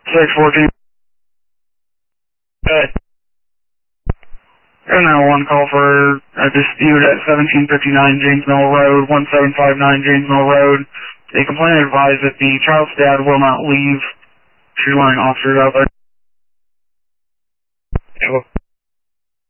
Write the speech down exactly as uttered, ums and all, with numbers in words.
six fourteen. Good. And now one call for a dispute at seventeen fifty-nine James Mill Road, one seven five nine James Mill Road. The complainant advised that the child's dad will not leave. She's wanting officers out there.